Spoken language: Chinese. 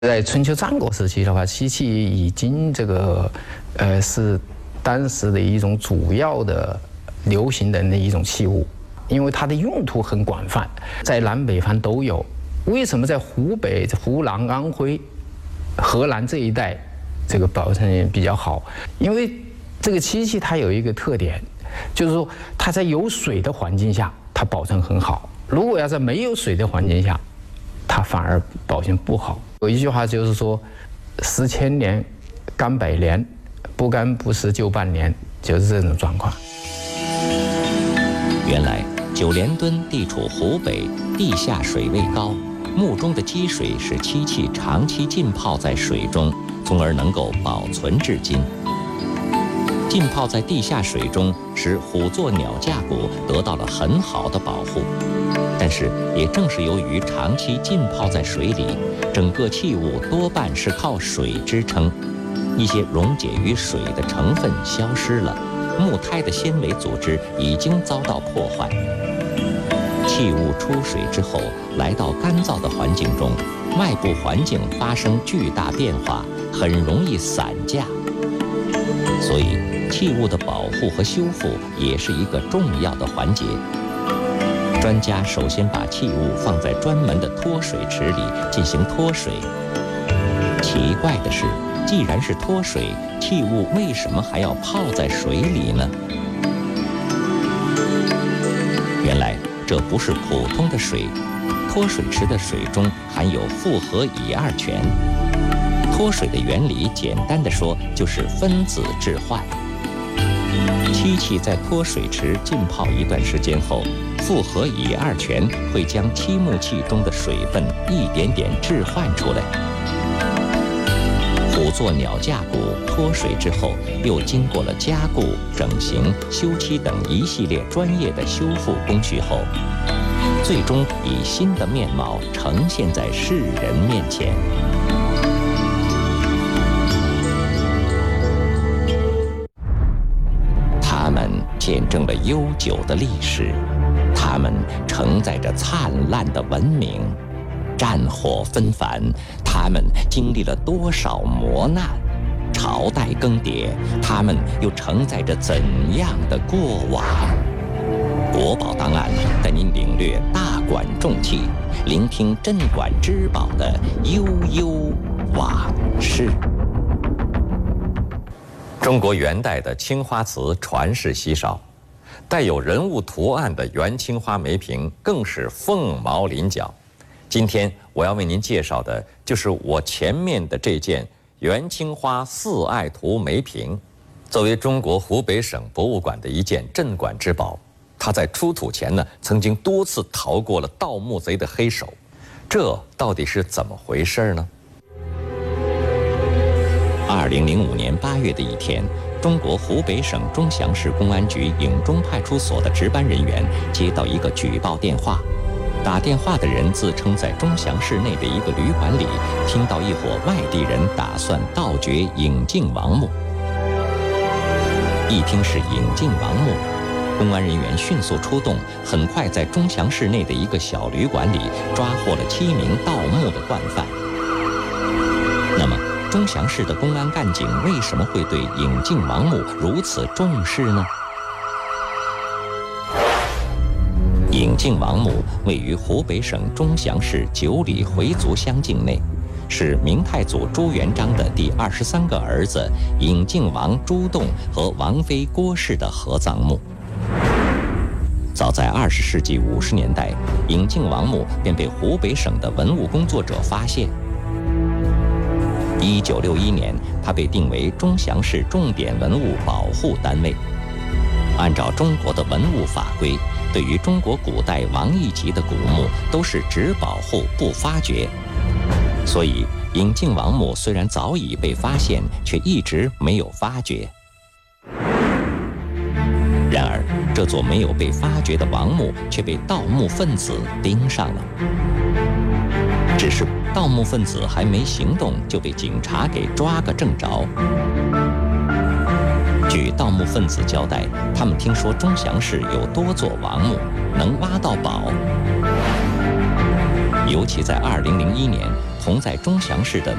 在春秋战国时期的话，漆器已经是当时的一种主要的流行的一种器物，因为它的用途很广泛，在南北方都有。为什么在湖北、湖南、安徽、河南这一带保存比较好？因为这个漆器它有一个特点，就是说它在有水的环境下它保存很好，如果要在没有水的环境下，它反而保存不好。有一句话就是说，10千年干百年，不干不湿就半年，就是这种状况。 原来九连墩地处湖北，地下水位高，墓中的积水使漆器长期浸泡在水中，从而能够保存至今。浸泡在地下水中，使虎座鸟架骨得到了很好的保护。但是，也正是由于长期浸泡在水里，整个器物多半是靠水支撑，一些溶解于水的成分消失了，木胎的纤维组织已经遭到破坏。器物出水之后，来到干燥的环境中，外部环境发生巨大变化，很容易散架。所以，器物的保护和修复也是一个重要的环节。专家首先把器物放在专门的脱水池里进行脱水。奇怪的是，既然是脱水，器物为什么还要泡在水里呢？原来这不是普通的水，脱水池的水中含有复合乙二醛。脱水的原理简单的说，就是分子置换。漆器在脱水池浸泡一段时间后，复合乙二醛会将漆木器中的水分一点点置换出来。虎座鸟架骨脱水之后，又经过了加固、整形、修漆等一系列专业的修复工序后，最终以新的面貌呈现在世人面前。它们见证了悠久的历史，它们承载着灿烂的文明。战火纷繁，他们经历了多少磨难；朝代更迭，他们又承载着怎样的过往？国宝档案带您领略大馆重器，聆听镇馆之宝的悠悠往事。中国元代的青花瓷传世稀少，带有人物图案的元青花梅瓶更是凤毛麟角。今天我要为您介绍的就是我前面的这件元青花四爱图梅瓶。作为中国湖北省博物馆的一件镇馆之宝，它在出土前呢，曾经多次逃过了盗墓贼的黑手。这到底是怎么回事呢？2005年8月的一天，中国湖北省钟祥市公安局颍中派出所的值班人员接到一个举报电话。打电话的人自称在钟祥市内的一个旅馆里听到一伙外地人打算盗掘颍靖王墓。一听是颍靖王墓，公安人员迅速出动，很快在钟祥市内的一个小旅馆里抓获了7名盗墓的惯犯。那么，钟祥市的公安干警为什么会对颍靖王墓如此重视呢？颍靖王墓位于湖北省钟祥市9里回族乡境内，是明太祖朱元璋的第23个儿子颍靖王朱栋和王妃郭氏的合葬墓。早在20世纪50年代，颍靖王墓便被湖北省的文物工作者发现。1961年，它被定为钟祥市重点文物保护单位。按照中国的文物法规，对于中国古代王邑级的古墓都是只保护不发掘，所以颍靖王墓虽然早已被发现，却一直没有发掘。然而，这座没有被发掘的王墓却被盗墓分子盯上了。只是盗墓分子还没行动，就被警察给抓个正着。据盗墓分子交代，他们听说钟祥市有多座王墓，能挖到宝。尤其在2001年， 同在钟祥市的